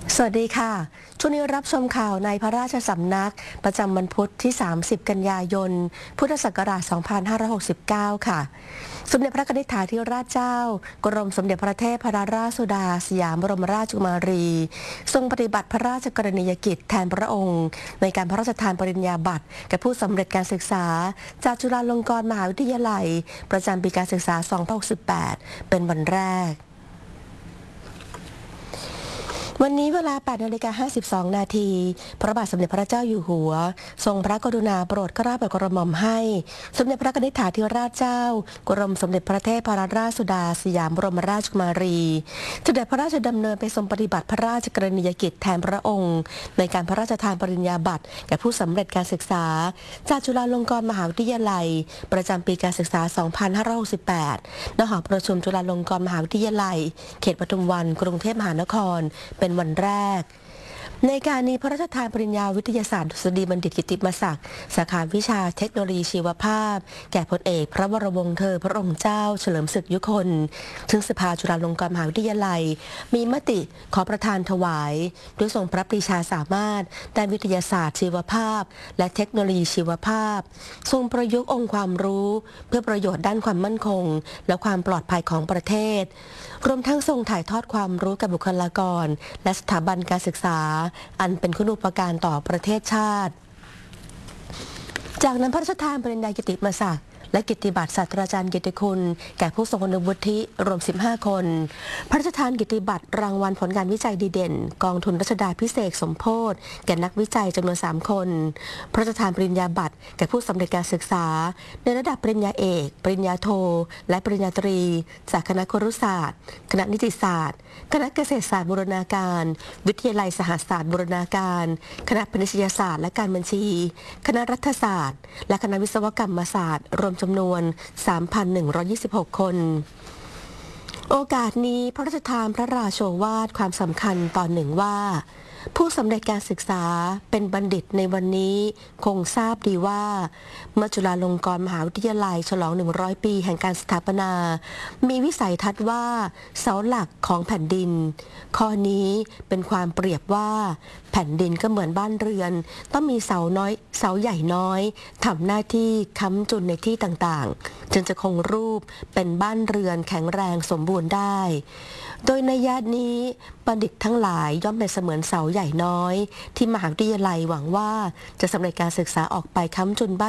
สวัสดีค่ะช่วงนี้รับชมข่าวในพระราชสำนักประจำวันพุธที่ 30 กันยายน พุทธศักราช 2569 ค่ะ สมเด็จพระนิธิถาธิราชเจ้ากรมสมเด็จพระเทพรัตนราชสุดาสยามบรมราชกุมารี ทรงปฏิบัติพระราชกรณียกิจแทนพระองค์ในการพระราชทานปริญญาบัตรแก่ผู้สำเร็จการศึกษาจากจุฬาลงกรณ์มหาวิทยาลัยประจำปีการศึกษา 2568 เป็นวันแรกวันนี้เวลา 8:52 นาทีพระบาทสมเด็จพระเจ้าอยู่หัวทรงพระกรุณาโปรดเกล้าโปรดกระหม่อมให้สมเด็จพระนิธิถาธิราชเจ้ากรมสมเด็จพระเทพรัตนราชสุดาสยามบรมราชกุมารีเสด็จพระราชดำเนินไปทรงปฏิบัติพระราชกรณียกิจแทนพระองค์ในการพระราชทานปริญญาบัตรแก่ผู้สำเร็จการศึกษาจากจุฬาลงกรณ์มหาวิทยาลัยประจำปีการศึกษา 2568 ณ หอประชุมจุฬาลงกรณ์มหาวิทยาลัยเขตปทุมวันกรุงเทพมหานครเป็นวันแรกในการนี้พระราชทานปริญญาวิทยาศาสตร์ดุษฎีบัณฑิตกิตติมศักดิ์สาขาวิชาเทคโนโลยีชีวภาพแก่พลเอกพระวรวงศ์เธอพระองค์เจ้าเฉลิมศึกยุคนซึ่งสภาจุฬาลงกรณ์มหาวิทยาลัยมีมติขอประทานถวายด้วยทรงพระปรีชาสามารถด้านวิทยาศาสตร์ชีวภาพและเทคโนโลยีชีวภาพทรงประยุกต์องค์ความรู้เพื่อประโยชน์ด้านความมั่นคงและความปลอดภัยของประเทศรวมทั้งทรงถ่ายทอดความรู้กับบุคลากรและสถาบันการศึกษาอันเป็นคุณูปการต่อประเทศชาติจากนั้นพระราชทานปริญญากิตติมศักดิ์และกิตติบัตรศาสตราจารย์เกียรติคุณแก่ผู้ทรงคุณวุฒิรวม 15 คนพระราชทานกิตติบัตรรางวัลผลงานวิจัยดีเด่นกองทุนรัชดาพิเศษสมโพธิแก่นักวิจัยจำนวน 3 คนพระราชทานปริญญาบัตรแก่ผู้สำเร็จการศึกษาในระดับปริญญาเอกปริญญาโทและปริญญาตรีจากคณะครุศาสตร์คณะนิติศาสตร์คณะเกษตรศาสตร์บูรณาการวิทยาลัยสหศาสตร์บูรณาการคณะพณิชยศาสตร์และการบัญชีคณะรัฐศาสตร์และคณะวิศวกรรมศาสตร์รวมจำนวน 3,126 คน โอกาสนี้พระราชทานพระราโชวาทความสำคัญตอนหนึ่งว่าผู้สำเร็จการศึกษาเป็นบัณฑิตในวันนี้คงทราบดีว่าเมื่อจุฬาลงกรณ์มหาวิทยาลัยฉลอง 100 ปีแห่งการสถาปนามีวิสัยทัศน์ว่าเสาหลักของแผ่นดินข้อนี้เป็นความเปรียบว่าแผ่นดินก็เหมือนบ้านเรือนต้องมีเสาน้อยเสาใหญ่น้อยทำหน้าที่ค้ำจุนในที่ต่างๆจึงจะคงรูปเป็นบ้านเรือนแข็งแรงสมบูรณ์ได้โดยในยะนี้บัณฑิตทั้งหลายย่อมเป็นเสมือนเสาใหญ่น้อยที่มหาวิทยาลัยหวังว่าจะสำเร็จการศึกษาออกไปค้ำจุนบ้าน